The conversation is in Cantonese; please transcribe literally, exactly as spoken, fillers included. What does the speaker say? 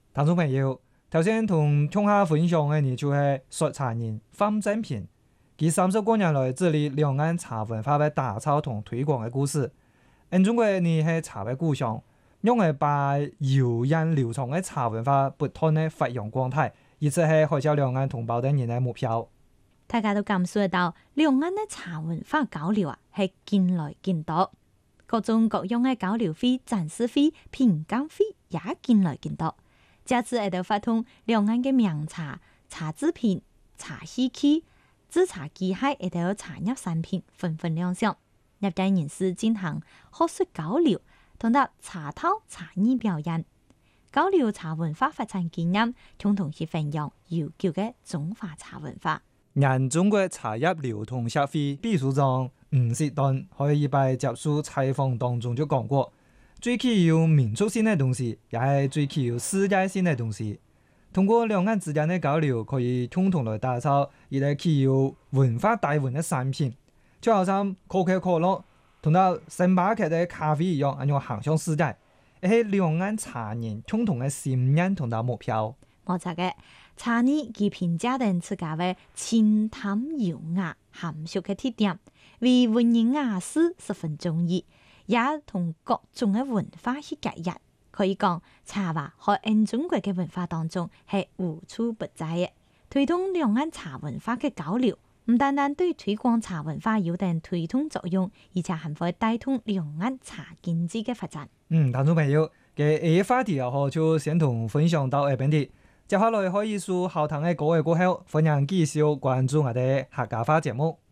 聽眾朋友，頭先同聽下分享嘅呢就係說茶人方正平，佢三十多年來致力兩岸茶文化嘅打造同推廣嘅故事。喺中國呢係茶嘅故鄉，用嚟把悠然流暢嘅茶文化不斷嘅發揚光大，而且係海峽兩岸同胞等人嘅目標。 大家都感受到兩岸嘅茶文化交流啊，係漸來漸多，各種各樣嘅交流會、展示會、品鑑會也漸來漸多。這次喺度發通兩岸嘅名茶、茶製品、茶戲曲、製茶機械喺度茶葉產品紛紛亮相，業界人士進行學術交流，同得茶套、茶藝表演，交流茶文化發展經驗，共同去分享悠久嘅中華茶文化。 人中國茶葉流通協會秘書長吳錫端喺一擺接受採訪當中就講過，最具有民族性嘅東西，也係最具有世界性嘅東西。通過兩岸之間嘅交流，可以共同來打造一個具有文化底蘊嘅產品，就好像可口可樂同到星巴克嘅咖啡一樣，咁樣行向世界，係兩岸茶人共同嘅信念同到目標。 冇錯嘅，茶藝佢評價定自家嘅清淡優雅、含蓄嘅特點，為文人雅士十分中意，也同各種嘅文化去結合。可以講，茶話喺中國嘅文化當中係無處不在嘅。推動兩岸茶文化嘅交流，唔單單對推廣茶文化有定推動作用，而且還會帶動兩岸茶經濟嘅發展。 嗯，聽眾朋友嘅呢個話題又好，就先同分享到呢邊啲。接下來可以สู่後堂嘅各位過後，歡迎繼續關注我哋客家話節目。